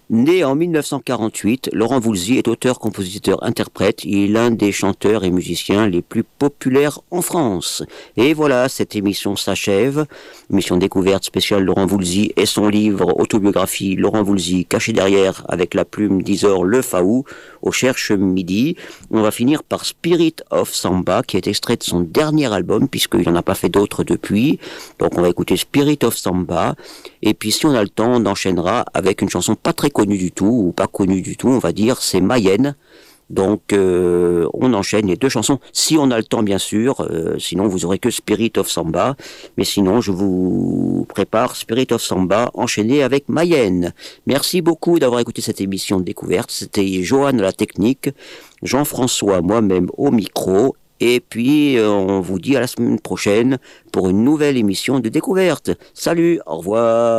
Né en 1948, Laurent Voulzy est auteur, compositeur, interprète. Il est l'un des chanteurs et musiciens les plus populaires en France. Et voilà, cette émission s'achève. Émission découverte spéciale Laurent Voulzy et son livre autobiographie Laurent Voulzy, caché derrière avec la plume d'Isor Le Faou au Cherche Midi. On va finir par Spirit of Samba, qui est extrait de son dernier album, puisqu'il n'en a pas fait d'autres depuis. Donc on va écouter Spirit of Samba. Et puis si on a le temps, on enchaînera avec une chanson pas très connue du tout, ou pas connue du tout, on va dire, c'est Mayenne. Donc on enchaîne les deux chansons, si on a le temps bien sûr, sinon vous aurez que Spirit of Samba, mais sinon je vous prépare Spirit of Samba enchaîné avec Mayenne. Merci beaucoup d'avoir écouté cette émission de découverte, c'était Johan à la technique, Jean-François moi-même au micro, et puis on vous dit à la semaine prochaine pour une nouvelle émission de découverte. Salut, au revoir.